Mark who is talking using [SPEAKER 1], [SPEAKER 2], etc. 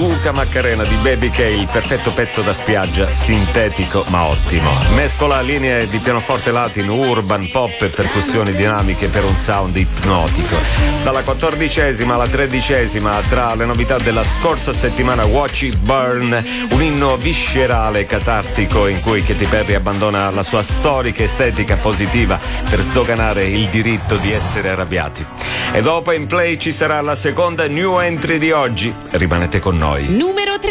[SPEAKER 1] Luca Macarena di Baby K, il perfetto pezzo da spiaggia, sintetico ma ottimo. Mescola linee di pianoforte latino, urban, pop e percussioni dinamiche per un sound ipnotico. Dalla 14ª alla 13ª, tra le novità della scorsa settimana, Watch It Burn, un inno viscerale e catartico in cui Katy Perry abbandona la sua storica estetica positiva per sdoganare il diritto di essere arrabbiati. E dopo in play ci sarà la seconda new entry di oggi. Rimanete con noi.
[SPEAKER 2] Numero 3.